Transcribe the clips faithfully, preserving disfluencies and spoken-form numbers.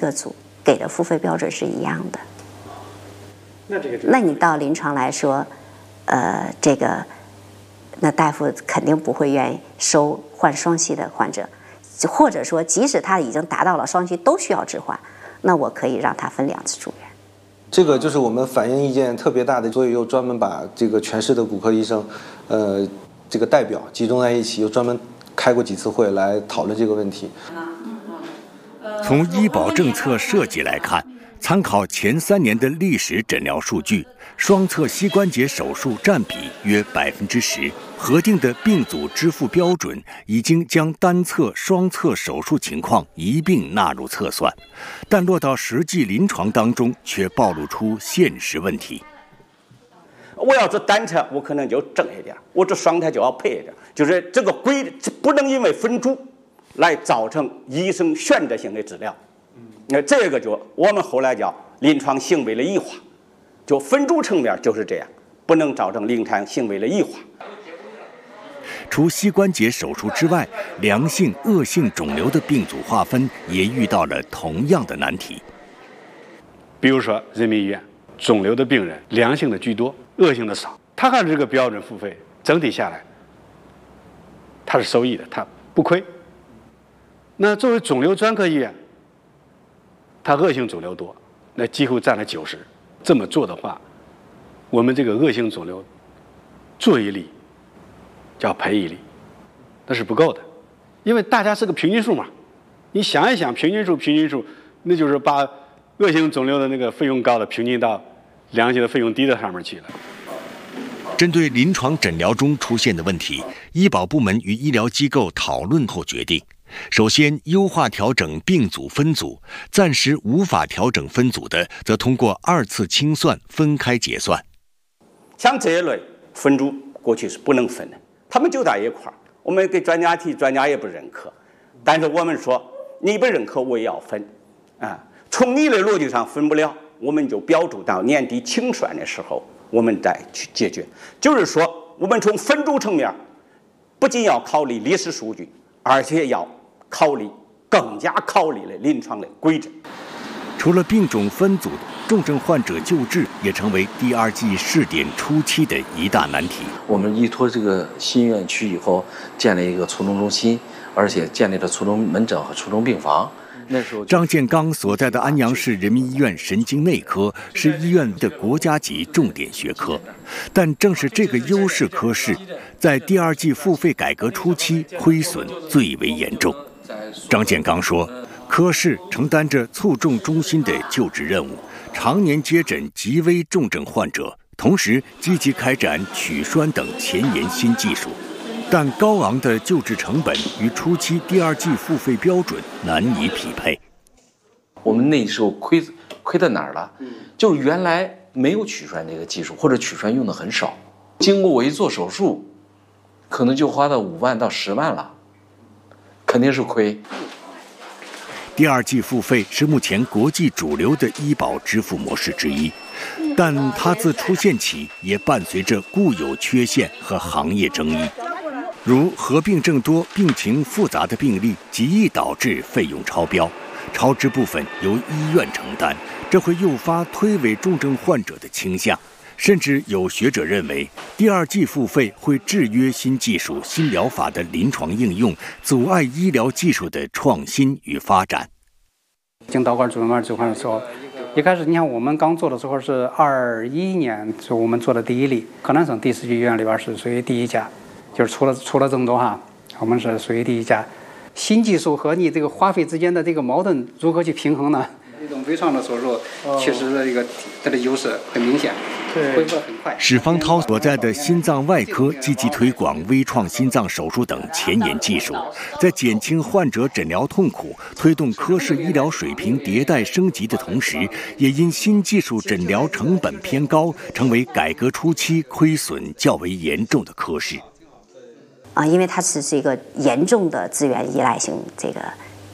个组给的付费标准是一样的。 那这个， 那你到临床来说，呃，这个，那大夫肯定不会愿意收患双膝的患者，或者说，即使他已经达到了双膝都需要置换，那我可以让他分两次住院。 这个就是我们反映意见特别大的，所以又专门把这个全市的骨科医生，呃，这个代表集中在一起，又专门开过几次会来讨论这个问题。 从医保政策设计来看，参考前三年的历史诊疗数据，双侧膝关节手术占比约百分之十，核定的病组支付标准已经将单侧、双侧手术情况一并纳入测算，但落到实际临床当中，却暴露出现实问题。 我要是单侧，我可能就正一点；我这双侧就要配一点。就是这个规不能因为分株来造成医生选择性的治疗。那这个就我们后来叫临床行为的异化，就分株层面就是这样，不能造成临床行为的异化。 除膝关节手术之外，良性、恶性肿瘤的病组划分也遇到了同样的难题。 比如说人民医院，肿瘤的病人良性的居多，恶性的少，他按这个标准付费，整体下来，他是收益的，他不亏。那作为肿瘤专科医院，它恶性肿瘤多，那几乎占了九十。这么做的话，我们这个恶性肿瘤做一例叫赔一例，那是不够的，因为大家是个平均数嘛。你想一想，平均数，平均数，那就是把恶性肿瘤的那个费用高的平均到良性的费用低的上面去了。 针对临床诊疗中出现的问题，医保部门与医疗机构讨论后决定，首先优化调整病组分组，暂时无法调整分组的，则通过二次清算分开结算。 像这一类分株过去是不能分的，他们就在一块儿，我们给专家提，专家也不认可。但是我们说你不认可，我也要分啊。从你的逻辑上分不了，我们就标注到年底清算的时候，我们再去解决。就是说，我们从分株层面，不仅要考虑历史数据，而且要考虑更加考虑了临床的规则。 除了病种分组，重症患者救治也成为第二季试点初期的一大难题。 我们依托这个新院区以后，建立一个卒中中心，而且建立了卒中门诊和卒中病房。那时候， 张建刚所在的安阳市人民医院神经内科是医院的国家级重点学科，但正是这个优势科室，在第二季付费改革初期亏损最为严重。张建刚说，科室承担着卒中中心的救治任务，常年接诊极危重症患者，同时积极开展取栓等前沿新技术。但高昂的救治成本与初期第二季付费标准难以匹配。 我们那时候亏亏在哪儿了？就是原来没有取栓这个技术，或者取栓用的很少。经过我一做手术，可能就花到五万到十万了，肯定是亏。 第二季付费是目前国际主流的医保支付模式之一，但它自出现起也伴随着固有缺陷和行业争议。如合并症多、病情复杂的病例，极易导致费用超标，超支部分由医院承担，这会诱发推诿重症患者的倾向。甚至有学者认为，第二季付费会制约新技术、新疗法的临床应用，阻碍医疗技术的创新与发展。 经导管主动脉置换的时候，一开始你看我们刚做的时候是二一年，就我们做的第一例，河南省第四级医院里边是属于第一家。就是除了除了郑州哈，我们是属于第一家。新技术和你这个花费之间的这个矛盾如何去平衡呢？这种微创的手术，确实的一个它的优势很明显，恢复得很快。 史方涛所在的心脏外科积极推广微创心脏手术等前沿技术，在减轻患者诊疗痛苦、推动科室医疗水平迭代升级的同时，也因新技术诊疗成本偏高，成为改革初期亏损较为严重的科室。 啊，因为它是是一个严重的资源依赖性这个，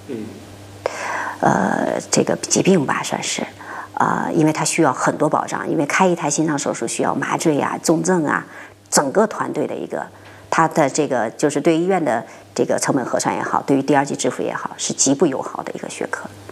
呃，这个疾病吧，算是，啊、呃，因为它需要很多保障，因为开一台心脏手术需要麻醉啊、重症啊，整个团队的一个，它的这个就是对医院的这个成本核算也好，对于第二季支付也好，是极不友好的一个学科。